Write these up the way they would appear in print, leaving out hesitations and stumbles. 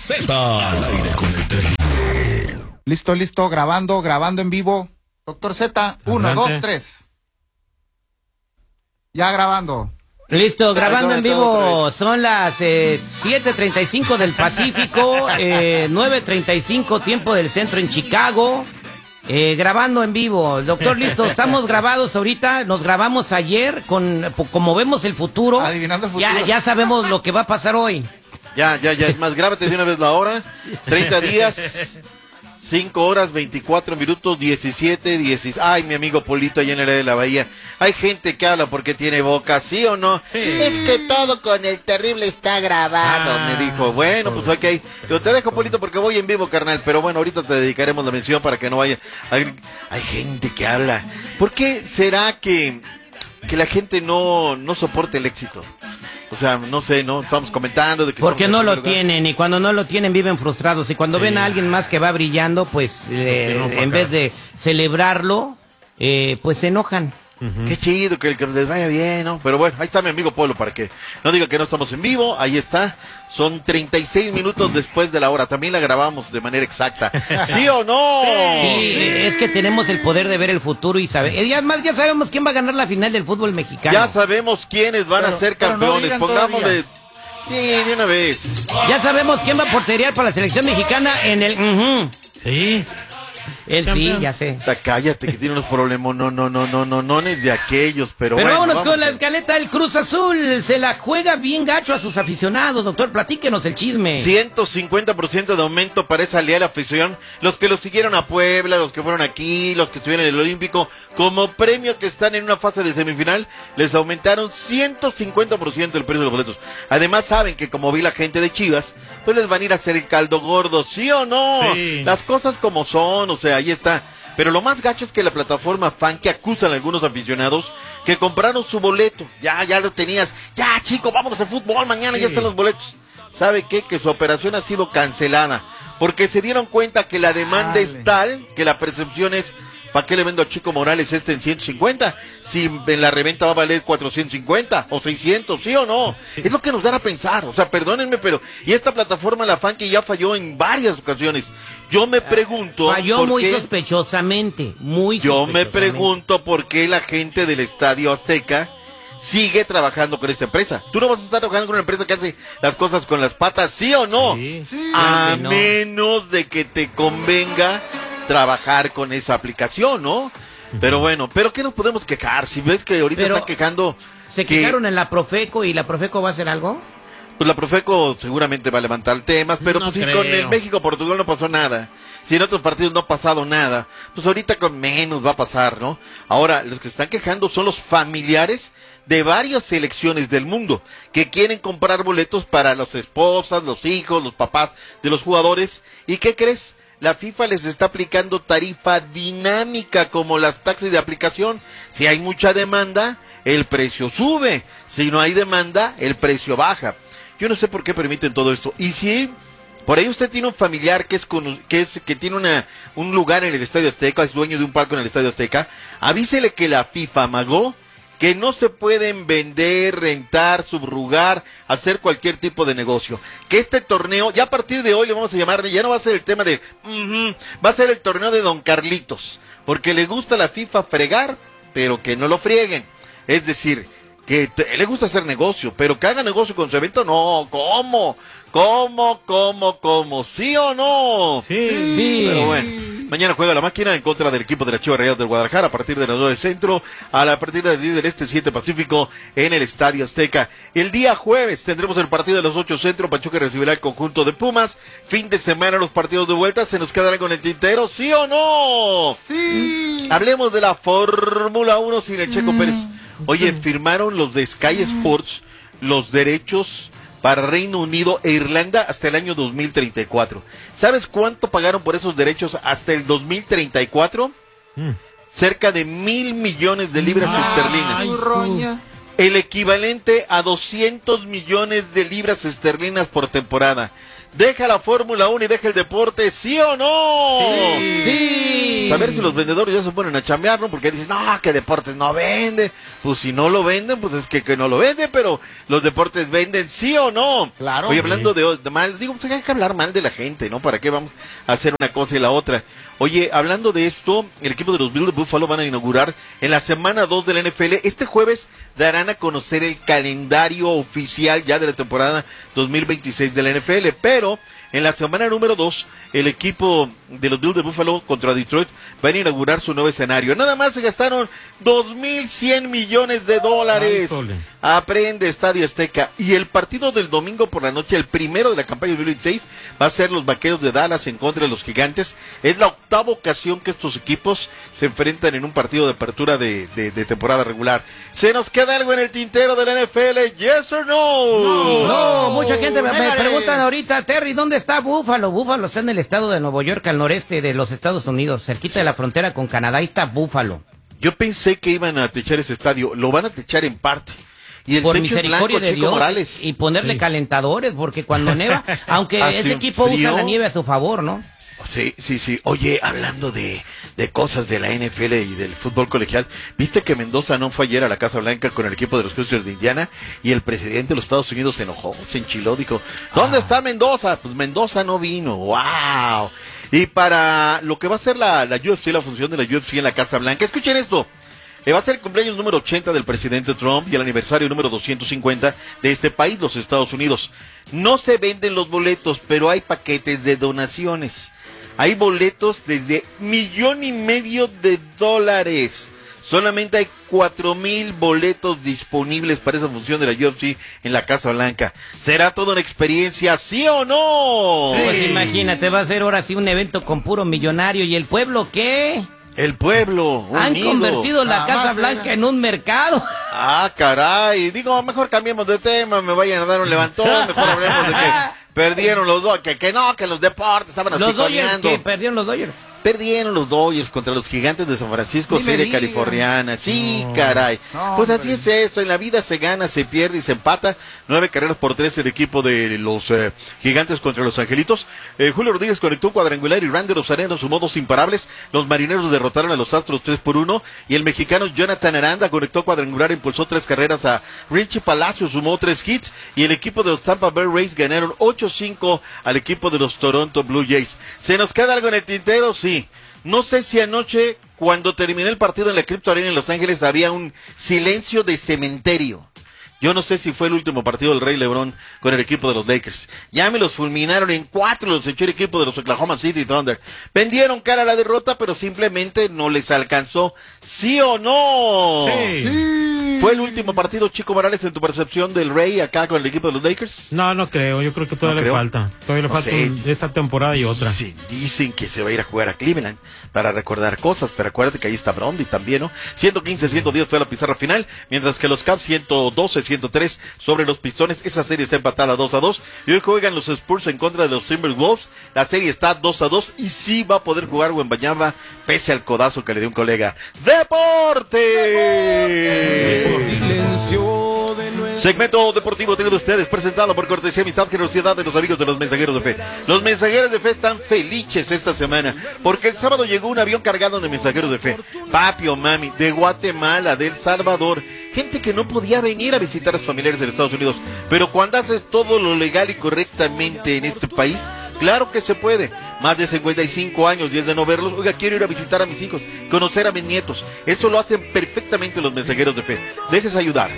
Z. Al aire con el terrible. Listo, grabando en vivo. Doctor Z, 1, 2, 3. Ya grabando. Listo, grabando en vivo. Son las 7:35 del Pacífico, 9:35 tiempo del centro en Chicago. Grabando en vivo. Doctor, listo, estamos grabados ahorita. Nos grabamos ayer como vemos el futuro. Adivinando el futuro. Ya sabemos lo que va a pasar hoy. Ya, es más, grábate de una vez la hora. 30 días, 5 horas, 24 minutos, 17. Ay, mi amigo Polito allá en el área de la Bahía. Hay gente que habla porque tiene boca, ¿sí o no? Sí. Es que todo con el terrible está grabado, me dijo. Bueno, pues ok. Yo te dejo, Polito, porque voy en vivo, carnal. Pero bueno, ahorita te dedicaremos la mención para que no vaya. Hay gente que habla. ¿Por qué será que la gente no soporta el éxito? O sea, no sé, ¿no? Estamos comentando de que... Porque no lo tienen, y cuando no lo tienen viven frustrados. Y cuando ven a alguien más que va brillando, pues en vez de celebrarlo, pues se enojan. Qué chido, que les vaya bien, ¿no? Pero bueno, ahí está mi amigo Polo para que no diga que no estamos en vivo. Ahí está. Son 36 minutos después de la hora. También la grabamos de manera exacta. ¿Sí o no? Sí, es que tenemos el poder de ver el futuro y saber. Y además ya sabemos quién va a ganar la final del fútbol mexicano. Ya sabemos quiénes van a ser campeones. No pongámosle... Sí, de una vez. Ya sabemos quién va a porterear para la selección mexicana en el... Sí. Él Campeón. sí, ya sé. Cállate, que tiene unos problemas. No es de aquellos, pero bueno. Vámonos vamos con la escaleta. El Cruz Azul se la juega bien gacho a sus aficionados. Doctor, platíquenos el chisme. 150% de aumento para esa leal afición. Los que lo siguieron a Puebla, los que fueron aquí, los que estuvieron en el Olímpico, como premio que están en una fase de semifinal, les aumentaron 150% el precio de los boletos. Además saben que como vi la gente de Chivas, pues les van a ir a hacer el caldo gordo, ¿sí o no? Sí. Las cosas como son, o sea, ahí está. Pero lo más gacho es que la plataforma fan que acusan a algunos aficionados que compraron su boleto. Ya lo tenías. Ya, chico, vámonos al fútbol, mañana ya están los boletos. ¿Sabe qué? Que su operación ha sido cancelada. Porque se dieron cuenta que la demanda es tal que la percepción es... ¿Para qué le vendo a Chico Morales en 150? Si en la reventa va a valer 450 o 600, ¿sí o no? Sí. Es lo que nos dan a pensar, o sea, perdónenme, pero... Y esta plataforma, la fan, que ya falló en varias ocasiones. Yo me pregunto... Falló muy sospechosamente, Yo me pregunto por qué la gente del Estadio Azteca sigue trabajando con esta empresa. Tú no vas a estar trabajando con una empresa que hace las cosas con las patas, ¿sí o no? Sí. A menos de que te convenga trabajar con esa aplicación, ¿no? Pero bueno, ¿pero qué nos podemos quejar? Si ves que ahorita están quejando... ¿Se quejaron en la Profeco y la Profeco va a hacer algo? Pues la Profeco seguramente va a levantar temas, pero No pues si creo. con el México-Portugal no pasó nada, si en otros partidos no ha pasado nada, pues ahorita con menos va a pasar, ¿no? Ahora, los que están quejando son los familiares de varias selecciones del mundo que quieren comprar boletos para las esposas, los hijos, los papás de los jugadores. ¿Y qué crees? La FIFA les está aplicando tarifa dinámica como las taxis de aplicación. Si hay mucha demanda, el precio sube. Si no hay demanda, el precio baja. Yo no sé por qué permiten todo esto. Y si por ahí usted tiene un familiar que tiene un lugar en el Estadio Azteca, es dueño de un palco en el Estadio Azteca, avísele que la FIFA amagó que no se pueden vender, rentar, subrugar, hacer cualquier tipo de negocio. Que este torneo, ya a partir de hoy le vamos a llamar, ya no va a ser el tema de... va a ser el torneo de Don Carlitos. Porque le gusta a la FIFA fregar, pero que no lo frieguen. Es decir, que le gusta hacer negocio, pero que haga negocio con su evento, no. ¿Cómo? ¿Sí o no? Sí. Pero bueno. Mañana juega la máquina en contra del equipo de las Chivas Rayadas del Guadalajara a partir de las 9 del centro, a partir de las 10 del este, 7 Pacífico, en el Estadio Azteca. El día jueves tendremos el partido de las 8 centro, Pachuca recibirá el conjunto de Pumas. Fin de semana los partidos de vuelta, ¿se nos quedará con el tintero? ¿Sí o no? Sí. Hablemos de la Fórmula 1 sin el Checo Pérez. Oye, firmaron los de Sky Sports los derechos para Reino Unido e Irlanda hasta el año 2034. ¿Sabes cuánto pagaron por esos derechos hasta el 2034? Cerca de 1,000 millones de libras esterlinas. El equivalente a 200 millones de libras esterlinas por temporada. deja la Fórmula 1 y deja el deporte, ¿sí o no? Sí. A ver si los vendedores ya se ponen a chambear, ¿no? Porque dicen, no, que deportes no vende. Pues si no lo venden, pues es que no lo venden, pero los deportes venden, ¿sí o no? Claro. Oye, hablando de mal, digo, pues hay que hablar mal de la gente, ¿no? ¿Para qué vamos a hacer una cosa y la otra? Oye, hablando de esto, el equipo de los Bills de Buffalo van a inaugurar en la semana 2 de la NFL. Este jueves darán a conocer el calendario oficial ya de la temporada 2026 de la NFL, pero en la semana número 2, el equipo de los Bills de Buffalo contra Detroit van a inaugurar su nuevo escenario. Nada más se gastaron $2,100 millones. Aprende Estadio Azteca. Y el partido del domingo por la noche, el primero de la campaña 2026, va a ser los Vaqueros de Dallas en contra de los Gigantes. Es la octava ocasión que estos equipos se enfrentan en un partido de apertura de temporada regular. ¿Se nos queda algo en el tintero de la NFL? ¿Yes or no? No, mucha gente me preguntan ahorita, Terry, ¿dónde está Buffalo? Buffalo está en el estado de Nueva York, al noreste de los Estados Unidos, cerquita de la frontera con Canadá. Ahí está Buffalo. Yo pensé que iban a techar ese estadio. Lo van a techar en parte. Y el por techo misericordia es blanco, de Chico Dios, Morales. y ponerle calentadores, porque cuando neva, aunque ¿Hace ese un equipo frío? usa la nieve a su favor, ¿no? Sí. Oye, hablando de cosas de la NFL y del fútbol colegial, ¿viste que Mendoza no fue ayer a la Casa Blanca con el equipo de los Cruisers de Indiana? Y el presidente de los Estados Unidos se enojó, se enchiló, dijo, ¿dónde está Mendoza? Pues Mendoza no vino, ¡wow! Y para lo que va a ser la UFC, la función de la UFC en la Casa Blanca, escuchen esto. Va a ser el cumpleaños número 80 del presidente Trump y el aniversario número 250 de este país, los Estados Unidos. No se venden los boletos, pero hay paquetes de donaciones. Hay boletos desde $1,500,000. Solamente hay 4,000 boletos disponibles para esa función de la UFC en la Casa Blanca. ¿Será toda una experiencia, sí o no? Sí. Pues imagínate, va a ser ahora sí un evento con puro millonario. ¿Y el pueblo qué? El pueblo Han unido. convertido la Casa Blanca en un mercado. Ah, caray. Digo, mejor cambiemos de tema, me vayan a dar un levantón, mejor hablemos de que perdieron los dos, que los deportes estaban Los Dodgers, hociconeando. que perdieron los Dodgers. Perdieron los Dodgers contra los Gigantes de San Francisco, Ni me serie digan. californiana. Sí, No. caray. No, Pues así hombre. es esto, en la vida se gana, se pierde y se empata. 9-3 el equipo de los Gigantes contra los Angelitos. Julio Rodríguez conectó un cuadrangular y Randy Rosarena sumó 2 imparables. Los Marineros derrotaron a los Astros 3-1 y el mexicano Jonathan Aranda conectó cuadrangular, impulsó 3 carreras a Richie Palacio, sumó 3 hits y el equipo de los Tampa Bay Rays ganaron 8-5 al equipo de los Toronto Blue Jays. ¿Se nos queda algo en el tintero? Sí. No sé si anoche, cuando terminó el partido en la Crypto Arena en Los Ángeles, había un silencio de cementerio. Yo no sé si fue el último partido del Rey LeBron con el equipo de los Lakers. Ya me los fulminaron en 4, los echó el equipo de los Oklahoma City Thunder. Vendieron cara a la derrota, pero simplemente no les alcanzó. ¿Sí o no? Sí. ¿Fue el último partido, Chico Morales, en tu percepción del Rey acá con el equipo de los Lakers? No creo. Yo creo que todavía ¿No le creo? falta. Todavía le No falta sé. esta temporada y otra. Dicen que se va a ir a jugar a Cleveland para recordar cosas, pero acuérdate que ahí está Brondi también, ¿no? 115-110 fue la pizarra final, mientras que los Cavs 112-103 sobre los Pistones. Esa serie está empatada 2-2. Y hoy juegan los Spurs en contra de los Timberwolves. La serie está 2-2 y sí va a poder jugar Wembanyama pese al codazo que le dio un colega. ¡Deporte! Segmento deportivo tenido ustedes, presentado por cortesía, amistad, generosidad de los amigos de los Mensajeros de Fe. Los Mensajeros de Fe están felices esta semana, porque el sábado llegó un avión cargado de Mensajeros de Fe. Papi o mami, de Guatemala, de El Salvador, gente que no podía venir a visitar a sus familiares en Estados Unidos. Pero cuando haces todo lo legal y correctamente en este país, claro que se puede. Más de 55 años y es de no verlos. Oiga, quiero ir a visitar a mis hijos, conocer a mis nietos. Eso lo hacen perfectamente los Mensajeros de Fe. Dejes ayudar.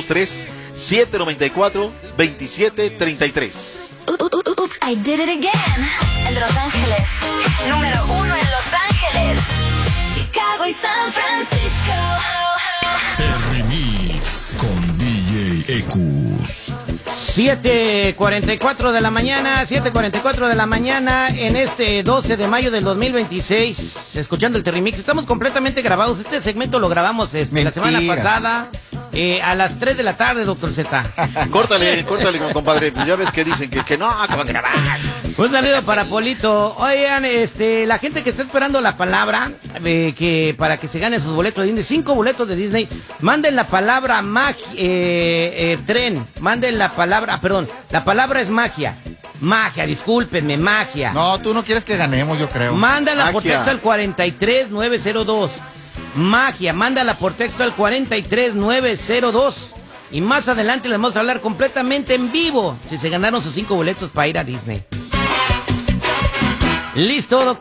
323-794-2733. Oops, I did it again. En Los Ángeles. Número 1 en Los Ángeles. Chicago y San Francisco. Remix con DJ Ecus. 7:44 de la mañana, 7:44 de la mañana en este 12 de mayo del 2026, escuchando el Terrimix. Estamos completamente grabados. Este segmento lo grabamos la semana Mentira. pasada a las 3 de la tarde, doctor Z. Córtale, compadre. Ya ves que dicen que no, que van a grabar. Un saludo para Polito. Oigan, la gente que está esperando la palabra, que para que se gane sus boletos de Disney, 5 boletos de Disney, manden la palabra tren, manden la palabra, la palabra es magia. Magia, discúlpenme, magia. No, tú no quieres que ganemos, yo creo. Mándala por Magia. texto al 43902. Magia, mándala por texto al 43902. Y más adelante les vamos a hablar completamente en vivo si se ganaron sus 5 boletos para ir a Disney. ¿Listo, doctor?